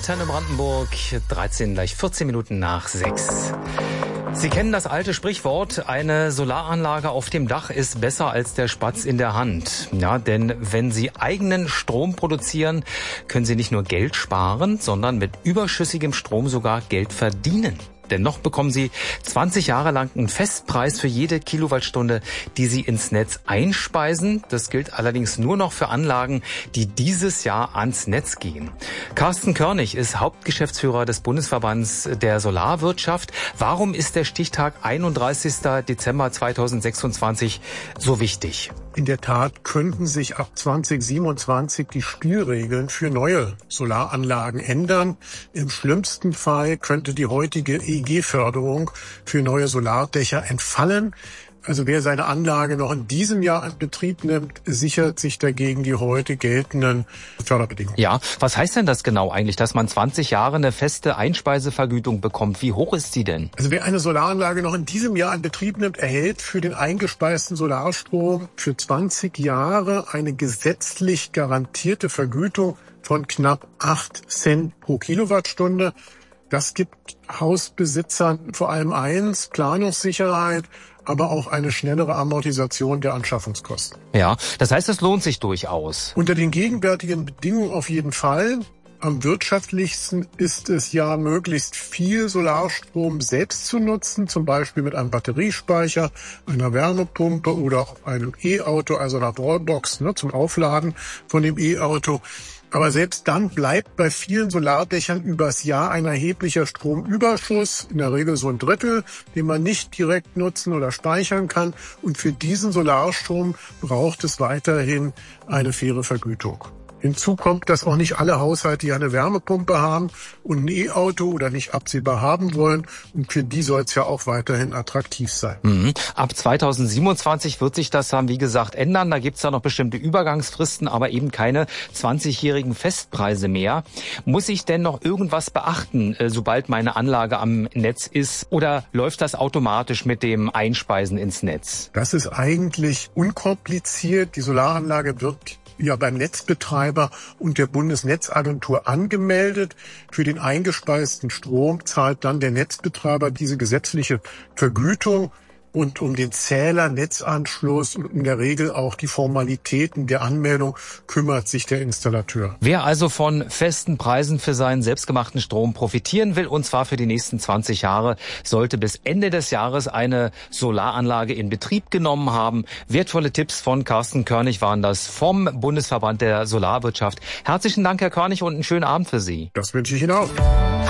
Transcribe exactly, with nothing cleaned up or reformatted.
Antenne Brandenburg, dreizehn, gleich vierzehn Minuten nach sechs. Sie kennen das alte Sprichwort, eine Solaranlage auf dem Dach ist besser als der Spatz in der Hand. Ja, denn wenn Sie eigenen Strom produzieren, können Sie nicht nur Geld sparen, sondern mit überschüssigem Strom sogar Geld verdienen. Denn noch bekommen Sie zwanzig Jahre lang einen Festpreis für jede Kilowattstunde, die Sie ins Netz einspeisen. Das gilt allerdings nur noch für Anlagen, die dieses Jahr ans Netz gehen. Carsten Körnig ist Hauptgeschäftsführer des Bundesverbands der Solarwirtschaft. Warum ist der Stichtag einunddreißigster Dezember zweitausendsechsundzwanzig so wichtig? In der Tat könnten sich ab zweitausendsiebenundzwanzig die Spielregeln für neue Solaranlagen ändern. Im schlimmsten Fall könnte die heutige E E G-Förderung für neue Solardächer entfallen. Also wer seine Anlage noch in diesem Jahr in Betrieb nimmt, sichert sich dagegen die heute geltenden Förderbedingungen. Ja, was heißt denn das genau eigentlich, dass man zwanzig Jahre eine feste Einspeisevergütung bekommt? Wie hoch ist sie denn? Also wer eine Solaranlage noch in diesem Jahr in Betrieb nimmt, erhält für den eingespeisten Solarstrom für zwanzig Jahre eine gesetzlich garantierte Vergütung von knapp acht Cent pro Kilowattstunde. Das gibt Hausbesitzern vor allem eins, Planungssicherheit, aber auch eine schnellere Amortisation der Anschaffungskosten. Ja, das heißt, es lohnt sich durchaus. Unter den gegenwärtigen Bedingungen auf jeden Fall. Am wirtschaftlichsten ist es ja, möglichst viel Solarstrom selbst zu nutzen, zum Beispiel mit einem Batteriespeicher, einer Wärmepumpe oder auch einem E-Auto, also einer Wallbox, ne, zum Aufladen von dem E-Auto. Aber selbst dann bleibt bei vielen Solardächern übers Jahr ein erheblicher Stromüberschuss, in der Regel so ein Drittel, den man nicht direkt nutzen oder speichern kann. Und für diesen Solarstrom braucht es weiterhin eine faire Vergütung. Hinzu kommt, dass auch nicht alle Haushalte ja eine Wärmepumpe haben und ein E-Auto oder nicht absehbar haben wollen. Und für die soll es ja auch weiterhin attraktiv sein. Mhm. Ab zweitausendsiebenundzwanzig wird sich das dann, wie gesagt, ändern. Da gibt es ja noch bestimmte Übergangsfristen, aber eben keine zwanzigjährigen Festpreise mehr. Muss ich denn noch irgendwas beachten, sobald meine Anlage am Netz ist? Oder läuft das automatisch mit dem Einspeisen ins Netz? Das ist eigentlich unkompliziert. Die Solaranlage wird ja beim Netzbetreiber und der Bundesnetzagentur angemeldet. Für den eingespeisten Strom zahlt dann der Netzbetreiber diese gesetzliche Vergütung. Und um den Zähler, Netzanschluss und in der Regel auch die Formalitäten der Anmeldung kümmert sich der Installateur. Wer also von festen Preisen für seinen selbstgemachten Strom profitieren will, und zwar für die nächsten zwanzig Jahre, sollte bis Ende des Jahres eine Solaranlage in Betrieb genommen haben. Wertvolle Tipps von Carsten Körnig waren das vom Bundesverband der Solarwirtschaft. Herzlichen Dank, Herr Körnig, und einen schönen Abend für Sie. Das wünsche ich Ihnen auch.